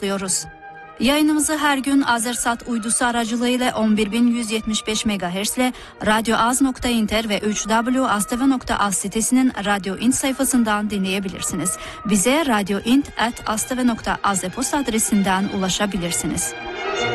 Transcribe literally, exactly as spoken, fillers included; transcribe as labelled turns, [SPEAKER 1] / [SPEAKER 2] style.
[SPEAKER 1] başlıyoruz. Yayınımızı her gün Azersat uydusu aracılığıyla on bir bin yüz yetmiş beş megahertz ile radyoaz nokta inter ve üç w nokta az t v nokta az sitesinin Radyo Int sayfasından dinleyebilirsiniz. Bize radyoint at az t v nokta az e-posta adresinden ulaşabilirsiniz.